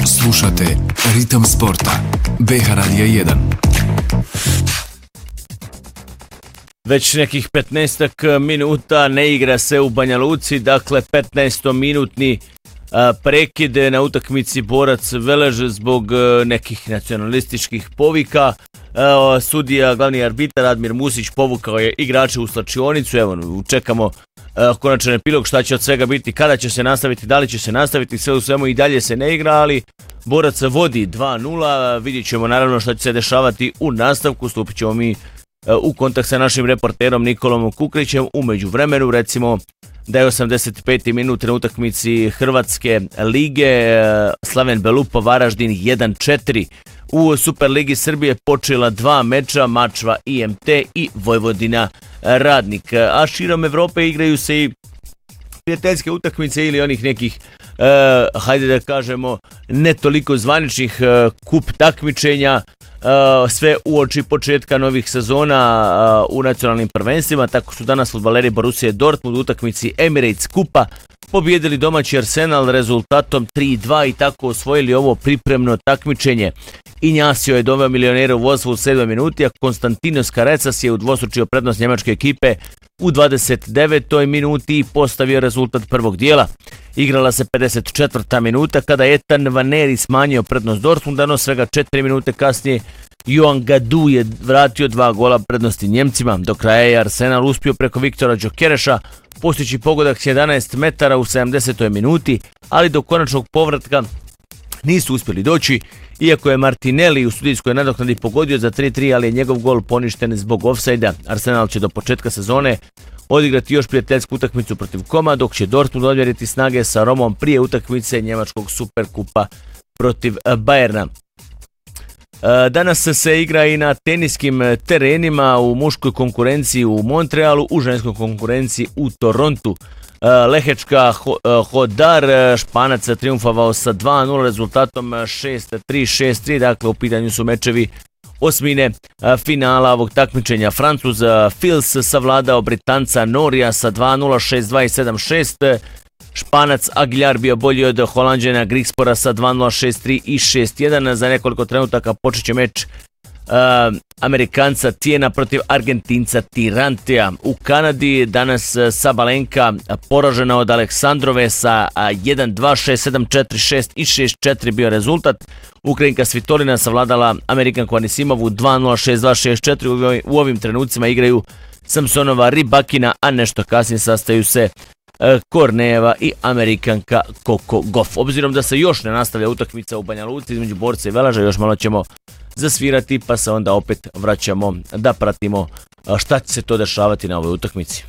Slušate Ritam sporta. BH Radija 1. Već nekih 15 minuta ne igra se u Banja Luci, dakle 15-minutni prekid na utakmici Borac Velež zbog nekih nacionalističkih povika. Sudija, glavni arbitar Admir Musić povukao je igrače u slačionicu. Evo, čekamo konačan epilog šta će od svega biti, kada će se nastaviti, da li će se nastaviti, sve u svemu i dalje se ne igra, ali Borac vodi 2-0, vidjet ćemo naravno šta će se dešavati u nastavku, stupit ćemo mi u kontakt sa našim reporterom Nikolom Kukrićem. U međuvremenu recimo da je 85. minut na utakmici Hrvatske lige, Slaven Belupo Varaždin 1-4. U Superligi Srbije počela 2 meča, Mačva IMT i Vojvodina Radnik. A širom Evrope igraju se i prijateljske utakmice ili onih nekih, hajde da kažemo, ne toliko zvaničnih kup takmičenja, sve uoči početka novih sezona u nacionalnim prvenstvima. Tako su danas fudbaleri Borussije Dortmund u utakmici Emirates Kupa pobijedili domaći Arsenal rezultatom 3-2 i tako osvojili ovo pripremno takmičenje. Injasio je doveo milionera u vodstvo u 7. minuti, a Konstantinos Karecas je udvostručio prednost njemačke ekipe u 29. minuti i postavio rezultat prvog dijela. Igrala se 54. minuta kada je Etan Vaneri smanjio prednost Dortmunda, no svega 4 minute kasnije Joan Gadu je vratio 2 gola prednosti Njemcima. Do kraja je Arsenal uspio preko Viktora Đokereša postići pogodak s 11 metara u 70. minuti, ali do konačnog povratka nisu uspjeli doći, iako je Martinelli u studijskoj nadoknadi pogodio za 3-3, ali je njegov gol poništen zbog ofsajda. Arsenal će do početka sezone odigrati još prijateljsku utakmicu protiv Koma, dok će Dortmund odmjeriti snage sa Romom prije utakmice njemačkog Superkupa protiv Bayerna. Danas se igra i na teniskim terenima, u muškoj konkurenciji u Montrealu, u ženskoj konkurenciji u Torontu. Lehečka Hodar, Španac triumfovao sa 2-0 rezultatom 6-3, 6-3, dakle u pitanju su mečevi osmine finala ovog takmičenja. Francuz Fils savladao Britanca Norija sa 2-0, 6-2 i 7-6. Španac Aguilar bio bolji od Holanđana Grigspora sa 2-0, 6-3 i 6-1. Za nekoliko trenutaka počet će meč Amerikanca Tijena protiv Argentinca Tirantea. U Kanadi danas Sabalenka poražena od Aleksandrove sa 1-2, 6-7, 4-6 i 6-4 bio rezultat. Ukrajinka Svitolina savladala Amerikanku Anisimovu 2-0, 6-2, 6-4. U ovim trenucima igraju Samsonova Ribakina, a nešto kasnije sastaju se Kornejeva i Amerikanka Coco Gauff. Obzirom da se još ne nastavlja utakmica u Banja Luci između Borca i Veleža, još malo ćemo zasvirati pa se onda opet vraćamo da pratimo šta će se to dešavati na ovoj utakmici.